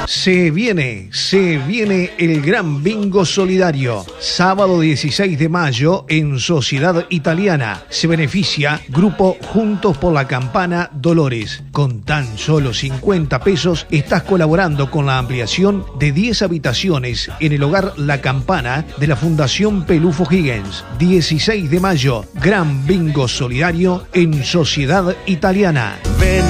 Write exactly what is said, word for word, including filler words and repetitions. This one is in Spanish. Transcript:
Se viene, se viene el Gran Bingo Solidario. Sábado dieciséis de mayo en Sociedad Italiana. Se beneficia Grupo Juntos por la Campana Dolores. Con tan solo cincuenta pesos estás colaborando con la ampliación de diez habitaciones en el hogar La Campana de la Fundación Pelufo Higgins. dieciséis de mayo, Gran Bingo Solidario en Sociedad Italiana. Ven